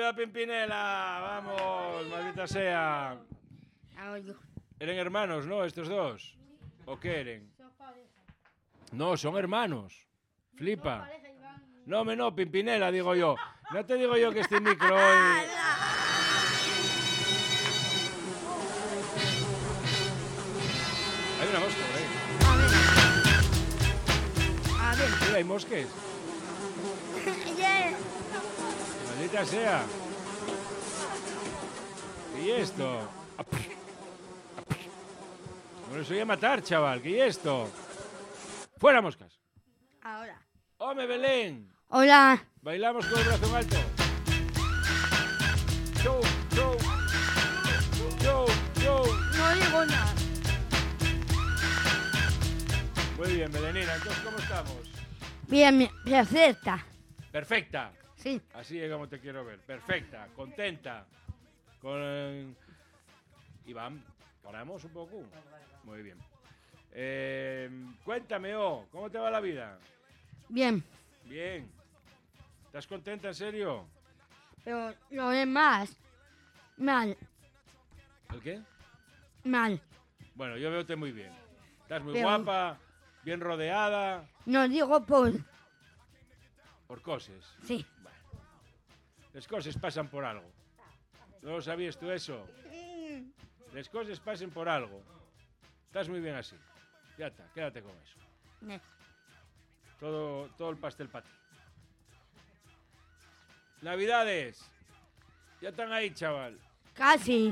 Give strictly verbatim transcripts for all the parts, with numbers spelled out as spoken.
a Pimpinela. Vamos, maldita sea. ¿Eran hermanos, no, estos dos? ¿O qué eran? No, son hermanos. Flipa. No, me no, Pimpinela, digo yo. No te digo yo que este micro hoy... Hay una mosca por ahí. A ver. Sí, hay mosques. Maldita sea. ¿Qué es esto? Bueno, eso voy a matar, chaval. ¿Qué es esto? ¡Fuera, moscas! Ahora. ¡Home, Belén! Hola. Bailamos con el brazo en alto. Show, show. Show, show. No digo nada. Muy bien, Belenina. Entonces, ¿cómo estamos? Bien, perfecta. Perfecta. Sí. Así es como te quiero ver. Perfecta, contenta. Con... Iván, ¿paramos un poco? Muy bien. Eh, cuéntame, oh, ¿cómo te va la vida? Bien. Bien. ¿Estás contenta, en serio? Pero lo demás, mal, ¿El qué? mal. Bueno, yo veo-te muy bien. Estás muy Pero- guapa, bien rodeada, No digo por... por cosas. Sí. Las cosas pasan por algo. ¿No lo sabías tú eso? Las cosas pasan por algo. Estás muy bien así. Ya está, quédate con eso. Ne- Todo, todo el pastel para ti. Navidades. Ya están ahí, chaval. Casi.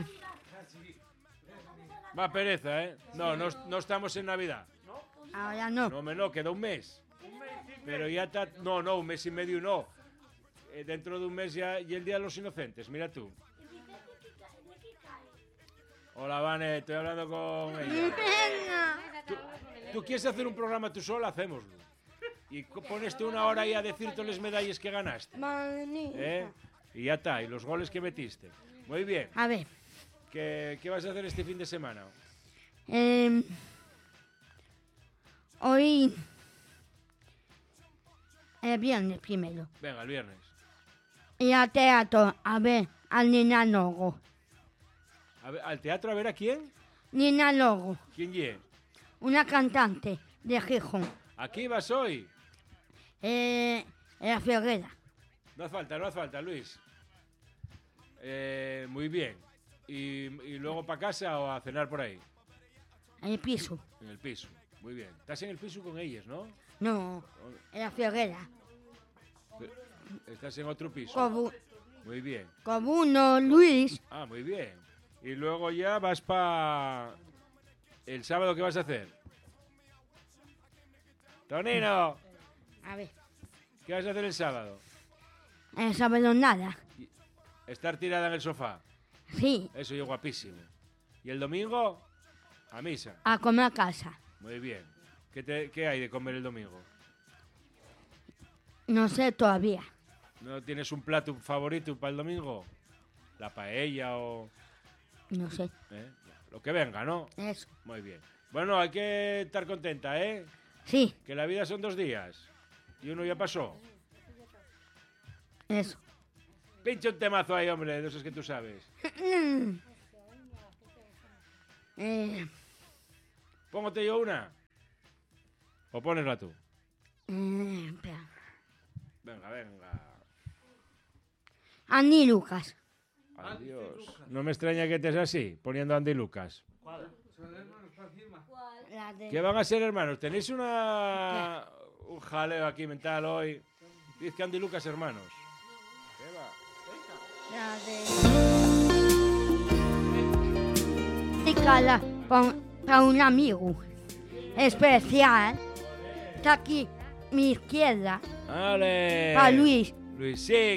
Va pereza, ¿eh? No, no, no estamos en Navidad. Ahora no. No, me no, queda un mes. Pero ya está... No, no, un mes y medio no. Eh, dentro de un mes ya y el Día de los Inocentes, mira tú. Hola, Vane, estoy hablando con ella. ¿Tú, tú quieres hacer un programa tú sola? Hacémoslo. Y co- pones tú una hora ahí a decirte las medallas que ganaste. ¿Eh? Y ya está, y los goles que metiste. Muy bien. A ver. ¿Qué, qué vas a hacer este fin de semana? Eh, hoy... El viernes primero. Venga, el viernes. Y al teatro, a ver, al Nina Logo. A ver, ¿al teatro a ver a quién? Nina Logo, ¿Quién ye? una cantante de Gijón. ¿Aquí vas hoy? Eh, en la Ferrera. No hace falta, no hace falta, Luis. Eh, muy bien. ¿Y, y luego para casa o a cenar por ahí? En el piso. En el piso. Muy bien. Estás en el piso con ellas, ¿no? No, en la Ferrera. Estás en otro piso. Con, Muy bien. con uno, Luis. Ah, muy bien. Y luego ya vas para... ¿El sábado qué vas a hacer? Tonino, A ver, ¿qué vas a hacer el sábado? el sábado nada. Estar tirada en el sofá. Sí, Eso yo guapísimo. ¿Y el domingo? A misa. a comer a casa. Muy bien. ¿Qué, te- qué hay de comer el domingo? No sé todavía. ¿No tienes un plato favorito para el domingo? ¿La paella o...? No sé. ¿Eh? Lo que venga, ¿no? Eso. Muy bien. Bueno, hay que estar contenta, ¿eh? Sí, Que la vida son dos días. Y uno ya pasó. eso. Pincha un temazo ahí, hombre, de esos que tú sabes. eh, Póngote yo una. ¿O ponesla tú? eh, espera. Venga, venga. Andy Lucas. Adiós. No me extraña que estés así, poniendo Andy Lucas. La de- ¿Qué van a ser hermanos? ¿Tenéis una... un jaleo aquí mental hoy? Dice que Andy Lucas hermanos. ¿Qué va? La de... Dedicada para un amigo especial. Está aquí mi izquierda. ¡Ale! Para Luis. Luis, sí.